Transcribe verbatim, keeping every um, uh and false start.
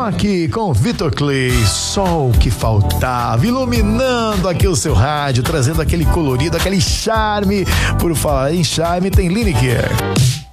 aqui com o Vitor Clay, Sol que faltava, iluminando aqui o seu rádio, trazendo aquele colorido, aquele charme. Por falar em charme, tem Lineker.